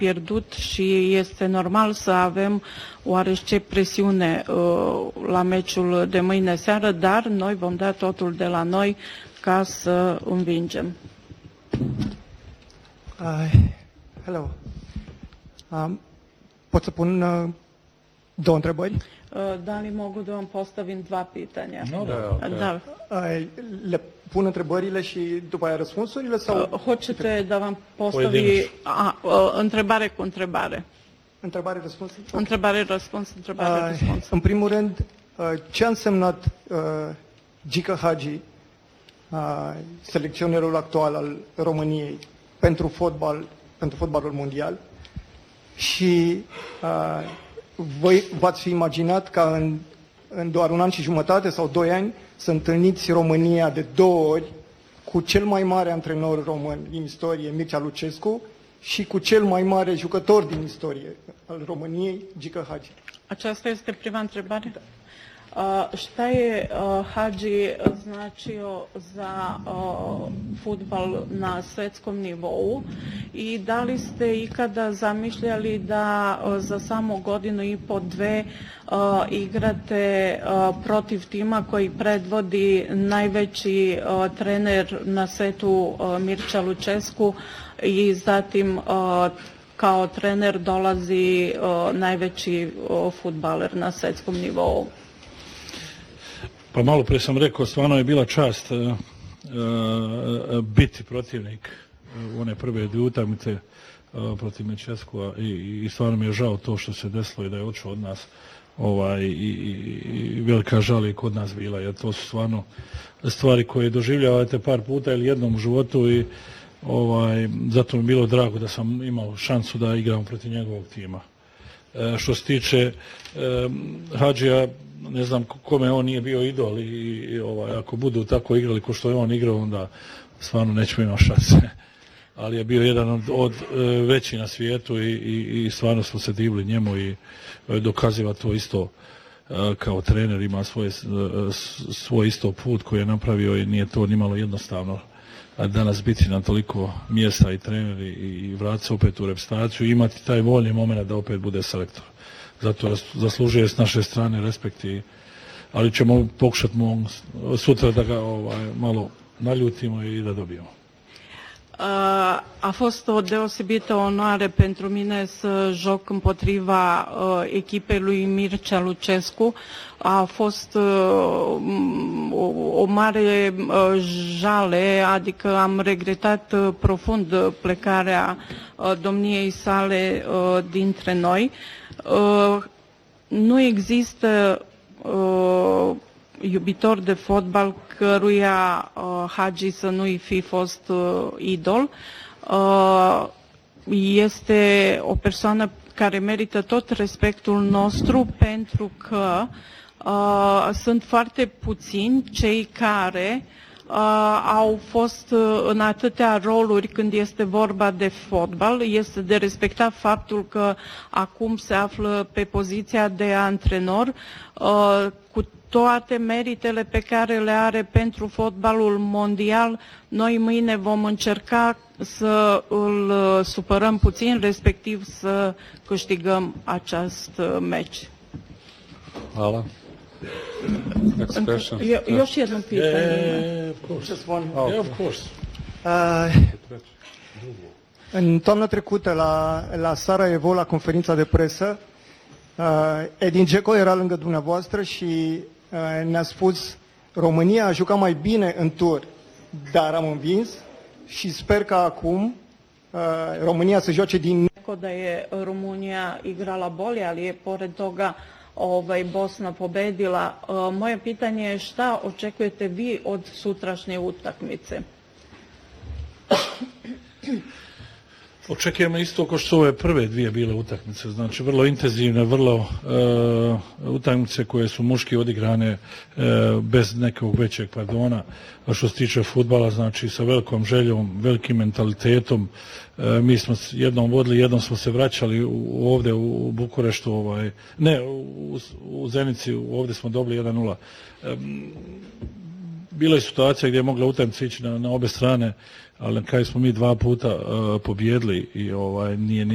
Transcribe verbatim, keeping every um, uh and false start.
pierdut și este normal să avem oarece presiune uh, la meciul de mâine seară, dar noi vom da totul de la noi ca să învingem. Uh, hello. Um, pot să pun uh, două întrebări? Uh, da li mogu da vam postavim dva pitanja? No, da, okay. Da. Uh, le pun întrebările și după aia răspunsurile? Sau... Uh, hoćete da vam postavi a, uh, întrebare cu întrebare? Întrebare, răspuns? Okay. Întrebare, răspuns, întrebare, uh, răspuns. În primul rând, uh, ce a însemnat uh, Gică Hagi, uh, selecționerul actual al României, pentru fotbal, pentru fotbalul mondial? Și uh, voi v-ați fi imaginat ca în, în doar un an și jumătate sau doi ani să întâlniți România de două ori cu cel mai mare antrenor român din istorie, Mircea Lucescu, și cu cel mai mare jucător din istorie al României, Gică Hagi? Aceasta este prima întrebare? Uh, šta je uh, Hagi značio za uh, fudbal na svetskom nivou i da li ste ikada zamišljali da uh, za samo godinu i po dve uh, igrate uh, protiv tima koji predvodi najveći uh, trener na svetu uh, Mircea Lucescu i zatim uh, kao trener dolazi uh, najveći uh, fudbaler na svetskom nivou? Pa malo prije sam rekao, stvarno je bila čast uh, uh, biti protivnik u one prve dvije utakmice uh, protiv Mečeskova i, i stvarno mi je žao to što se desilo i da je otišao od nas ovaj, i, i, i velika žal je kod nas bila, jer to su stvarno stvari koje doživljavate par puta ili jednom u životu i ovaj, zato mi je bilo drago da sam imao šansu da igram protiv njegovog tima. Uh, što se tiče uh, Hadžija, ne znam kome on nije bio idol i, i ovaj, ako budu tako igrali ko što je on igrao, onda stvarno nećemo imati šanse. Ali je bio jedan od, od veći na svijetu i, i, i stvarno smo se divili njemu i dokaziva to isto kao trener, ima svoje, svoj isto put koji je napravio i nije to nimalo jednostavno danas biti na toliko mjesta i trener i, i vratiti se opet u reprezentaciju i imati taj voljni moment da opet bude selektor. Zato zaslužuje s naše strane respekt, i, ali ćemo pokušati sutra da ga ovaj, malo naljutimo i da dobijemo. A fost o deosebită onoare pentru mine să joc împotriva uh, echipei lui Mircea Lucescu. A fost uh, o, o mare uh, jale, adică am regretat uh, profund plecarea uh, domniei sale uh, dintre noi. Uh, nu există uh, iubitor de fotbal căruia uh, Hagi să nu-i fi fost uh, idol. Uh, este o persoană care merită tot respectul nostru pentru că uh, sunt foarte puțini cei care uh, au fost uh, în atâtea roluri când este vorba de fotbal. Este de respectat faptul că acum se află pe poziția de antrenor uh, cu toate meritele pe care le are pentru fotbalul mondial. Noi mâine vom încerca să îl supărăm puțin, respectiv să câștigăm acest meci. Hvala. Next question. Eu, još jedno pitanje. Yeah, of course. Just one. Oh, yeah, of course. Uh, în toamna trecută la, la Sarajevo, la conferința de presă, uh, Edin Dzeko era lângă dumneavoastră și uh, ne-a spus: România a jucat mai bine în tur, dar am învins și sper că acum uh, România să joace din... Da je Rumunija igrala bolje, ali je pored toga ovaj, Bosna pobedila. Uh, moje pitanje je šta očekujete vi od sutrašnje utakmice? Očekujemo isto kao što su ove prve dvije bile utakmice, znači vrlo intenzivne, vrlo uh, utakmice koje su muški odigrane uh, bez nekog većeg pardona. A što se tiče fudbala, znači sa velikom željom, velikim mentalitetom. Uh, mi smo jednom vodili, jednom smo se vraćali u, ovdje u, u Bukureštu, ovaj, ne, u, u Zenici, ovdje smo dobili jedan nula. Um, Bila je situacija gdje je mogla utakmica ići na, na obe strane, ali na kraju smo mi dva puta uh, pobjedili i ovaj, nije